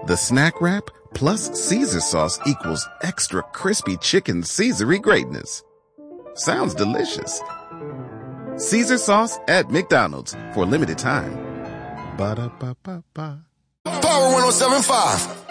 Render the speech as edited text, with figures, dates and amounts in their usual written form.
The snack wrap plus Caesar sauce equals extra crispy chicken Caesar-y greatness. Sounds delicious. Caesar sauce at McDonald's for a limited time. Ba-da-ba-ba-ba. Power 107.5.